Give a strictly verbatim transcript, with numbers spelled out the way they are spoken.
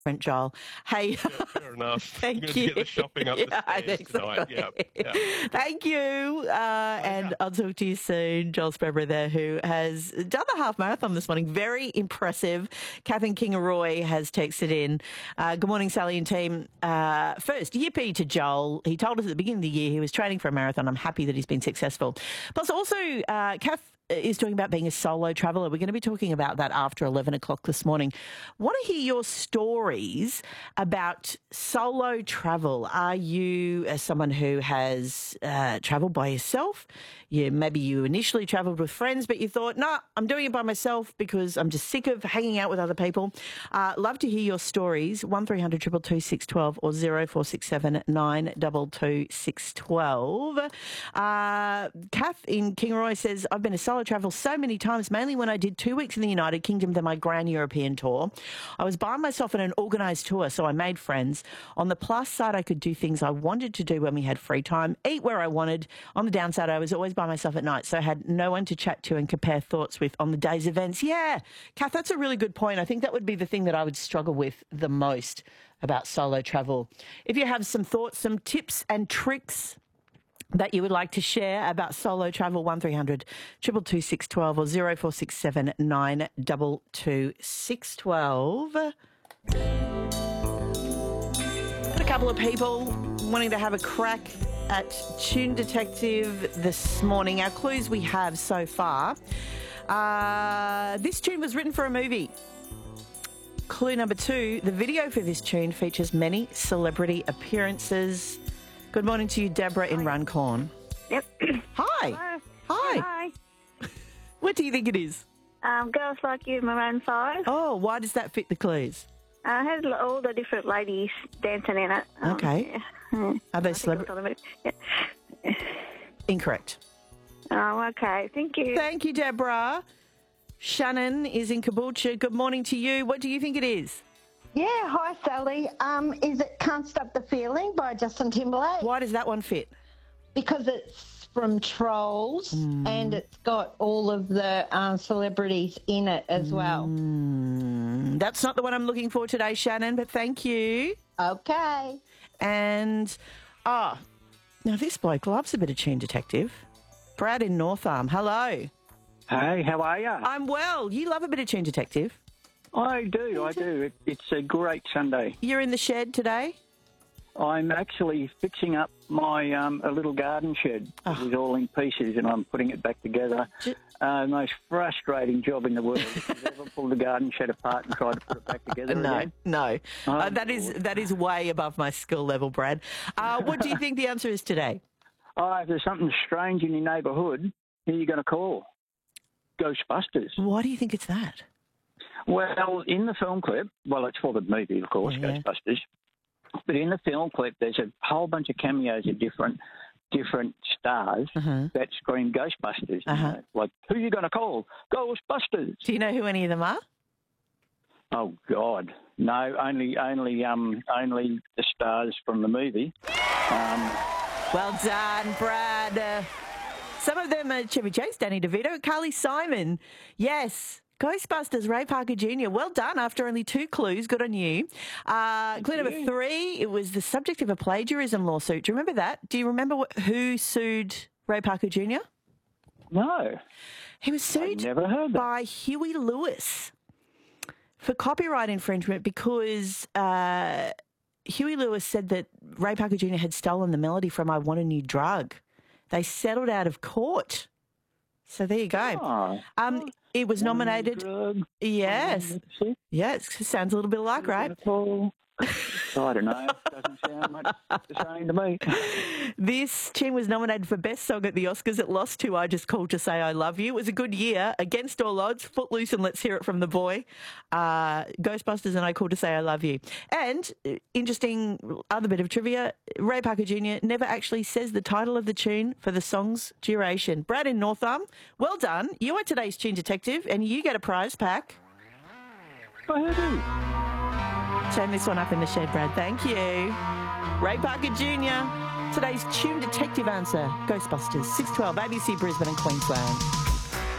Brent Joel. Hey, Yeah, fair enough. thank I'm you. Get the shopping up yeah, the stairs exactly. tonight. Yeah, yeah. Thank you. Uh, and yeah. I'll talk to you soon. Joel Spreadbury there, who has done the half marathon this morning. Very impressive. Catherine Kingaroy has texted in. Uh, good morning, Sally and team. Uh, first, yippee to Joel. He told us at the beginning of the year he was training for a marathon. I'm happy that he's been successful. Plus, also, uh, Kath is talking about being a solo traveller. We're going to be talking about that after eleven o'clock this morning. Want to hear your stories about solo travel. Are you uh, someone who has uh, travelled by yourself? You, maybe you initially travelled with friends, but you thought, no, nah, I'm doing it by myself because I'm just sick of hanging out with other people. Uh, love to hear your stories. one three hundred two two two six one two or zero four six seven nine two two six one two. Uh, Kath in Kingaroy says, I've been a solo travel so many times, mainly when I did two weeks in the United Kingdom, then my Grand European tour. I was by myself on an organised tour, so I made friends. On the plus side, I could do things I wanted to do when we had free time, eat where I wanted. On the downside, I was always by myself at night, so I had no one to chat to and compare thoughts with on the day's events. Yeah, Kath, that's a really good point. I think that would be the thing that I would struggle with the most about solo travel. If you have some thoughts, some tips and tricks that you would like to share about solo travel, one three hundred two two two six one two or zero four six seven nine two two six one two. Got a couple of people wanting to have a crack at Tune Detective this morning. Our clues we have so far. Uh, this tune was written for a movie. Clue number two, the video for this tune features many celebrity appearances. Good morning to you, Deborah in Runcorn. Yep. Hi. Hello. Hi. Hi. What do you think it is? Um, Girls Like You, Maroon five. Oh, why does that fit the clues? Uh, it has all the different ladies dancing in it. Um, Okay. Yeah. Yeah. Are they I think celebrity? it was on the movie. Yeah. Incorrect. Oh, okay. Thank you. Thank you, Deborah. Shannon is in Caboolture. Good morning to you. What do you think it is? Yeah, hi Sally. Um, is it Can't Stop the Feeling by Justin Timberlake? Why does that one fit? Because it's from Trolls Mm. and it's got all of the um, celebrities in it as well. Mm, that's not the one I'm looking for today, Shannon, but thank you. Okay. And, ah, now this bloke loves a bit of Tune Detective. Brad in North Arm. Hello. Hey, how are you? I'm well. You love a bit of Tune Detective. I do, I do. It, it's a great Sunday. You're in the shed today? I'm actually fixing up my um, a little garden shed. Oh. It was all in pieces and I'm putting it back together. J- Uh, most frustrating job in the world. If you've ever pulled a garden shed apart and tried to put it back together No, again. no. Oh, uh, that is that is way above my skill level, Brad. Uh, what do you think the answer is today? Oh, if there's something strange in your neighbourhood, who are you going to call? Ghostbusters. Why do you think it's that? Well, in the film clip, well, it's for the movie, of course, Yeah. Ghostbusters. But in the film clip, there's a whole bunch of cameos of different different stars Uh-huh. that scream Ghostbusters. Uh-huh. You know, like, who are you going to call? Ghostbusters. Do you know who any of them are? Oh God, no! Only, only, um, only the stars from the movie. Um, Well done, Brad. Uh, some of them are Chevy Chase, Danny DeVito, Carly Simon. Yes. Ghostbusters, Ray Parker Junior Well done after only two clues. Good on you. Uh, clue number you. three, it was the subject of a plagiarism lawsuit. Do you remember that? Do you remember what, who sued Ray Parker Junior? no, He was sued never heard that. by Huey Lewis for copyright infringement because uh, Huey Lewis said that Ray Parker Junior had stolen the melody from I Want a New Drug. They settled out of court. So there you go. Oh, Um, it was nominated. drug. Yes. Yes, sounds a little bit alike, right? Cool. I don't know. Doesn't sound much the same to me. This tune was nominated for Best Song at the Oscars. It lost to I Just Called to Say I Love You. It was a good year. Against All Odds, Footloose and Let's Hear It From the Boy. Uh, Ghostbusters and I Called to Say I Love You. And, uh, interesting other bit of trivia, Ray Parker Junior never actually says the title of the tune for the song's duration. Brad in North Arm, well done. You are today's Tune Detective and you get a prize pack. I do. Turn this one up in the shed, Brad. Thank you. Ray Parker Junior Today's Tune Detective answer, Ghostbusters, six twelve, A B C Brisbane and Queensland.